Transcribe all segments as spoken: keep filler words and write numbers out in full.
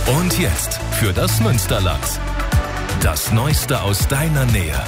Und jetzt für das Münsterland. Das Neueste aus deiner Nähe.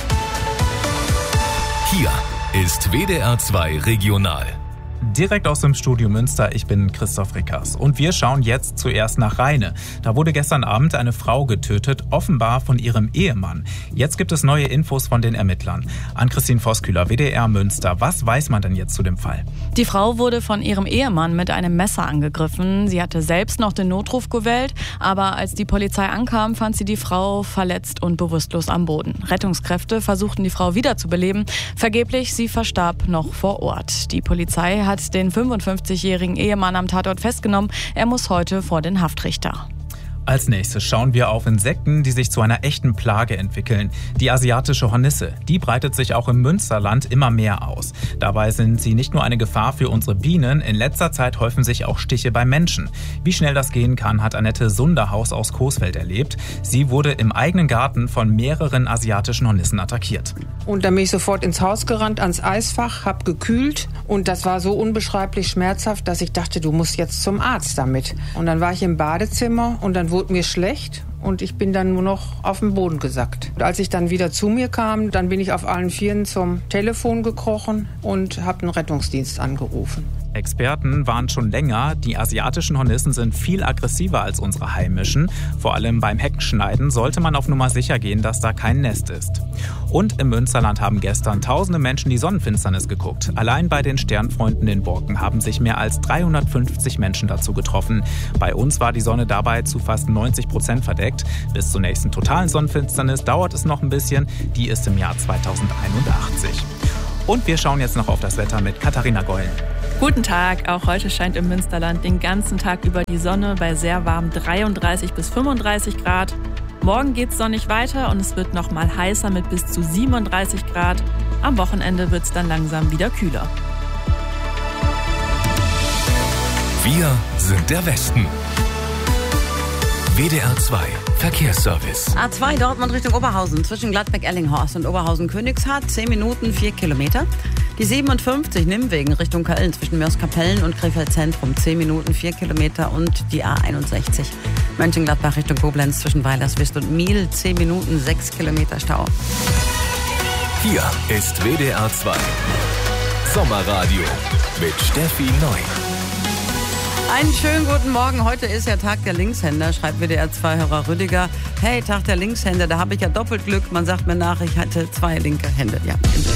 Hier ist W D R zwei Regional. Direkt aus dem Studio Münster, ich bin Christoph Rickers und wir schauen jetzt zuerst nach Rheine. Da wurde gestern Abend eine Frau getötet, offenbar von ihrem Ehemann. Jetzt gibt es neue Infos von den Ermittlern. Ann-Christine Voskuehler, W D R Münster. Was weiß man denn jetzt zu dem Fall? Die Frau wurde von ihrem Ehemann mit einem Messer angegriffen. Sie hatte selbst noch den Notruf gewählt, aber als die Polizei ankam, fand sie die Frau verletzt und bewusstlos am Boden. Rettungskräfte versuchten die Frau wiederzubeleben. Vergeblich, sie verstarb noch vor Ort. Die Polizei hat den fünfundfünfzigjährigen Ehemann am Tatort festgenommen. Er muss heute vor den Haftrichter. Als nächstes schauen wir auf Insekten, die sich zu einer echten Plage entwickeln. Die asiatische Hornisse, die breitet sich auch im Münsterland immer mehr aus. Dabei sind sie nicht nur eine Gefahr für unsere Bienen, in letzter Zeit häufen sich auch Stiche bei Menschen. Wie schnell das gehen kann, hat Annette Sunderhaus aus Coesfeld erlebt. Sie wurde im eigenen Garten von mehreren asiatischen Hornissen attackiert. Und dann bin ich sofort ins Haus gerannt, ans Eisfach, hab gekühlt. Und das war so unbeschreiblich schmerzhaft, dass ich dachte, du musst jetzt zum Arzt damit. Und dann war ich im Badezimmer und dann wurde mir schlecht und ich bin dann nur noch auf den Boden gesackt. Und als ich dann wieder zu mir kam, dann bin ich auf allen Vieren zum Telefon gekrochen und habe einen Rettungsdienst angerufen. Experten warnen schon länger, die asiatischen Hornissen sind viel aggressiver als unsere heimischen. Vor allem beim Heckenschneiden sollte man auf Nummer sicher gehen, dass da kein Nest ist. Und im Münsterland haben gestern tausende Menschen die Sonnenfinsternis geguckt. Allein bei den Sternfreunden in Borken haben sich mehr als dreihundertfünfzig Menschen dazu getroffen. Bei uns war die Sonne dabei zu fast neunzig Prozent verdeckt. Bis zur nächsten totalen Sonnenfinsternis dauert es noch ein bisschen. Die ist im Jahr zweitausendeinundachtzig. Und wir schauen jetzt noch auf das Wetter mit Katharina Goll. Guten Tag, auch heute scheint im Münsterland den ganzen Tag über die Sonne bei sehr warmen dreiunddreißig bis fünfunddreißig Grad. Morgen geht's sonnig weiter und es wird noch mal heißer mit bis zu siebenunddreißig Grad. Am Wochenende wird's dann langsam wieder kühler. Wir sind der Westen. W D R zwei Verkehrsservice. A zwei Dortmund Richtung Oberhausen zwischen Gladbeck-Ellinghorst und Oberhausen-Königshardt, zehn Minuten, vier Kilometer. Die siebenundfünfzig Nimwegen Richtung Köln zwischen Moerskapellen und Krefeld Zentrum, zehn Minuten, vier Kilometer. Und die A einundsechzig Mönchengladbach Richtung Koblenz zwischen Weilerswist und Miel, zehn Minuten, sechs Kilometer Stau. Hier ist W D R zwei Sommerradio mit Steffi Neu. Einen schönen guten Morgen. Heute ist ja Tag der Linkshänder, schreibt W D R zwei-Hörer Rüdiger. Hey, Tag der Linkshänder, da habe ich ja doppelt Glück. Man sagt mir nach, ich hatte zwei linke Hände. Ja,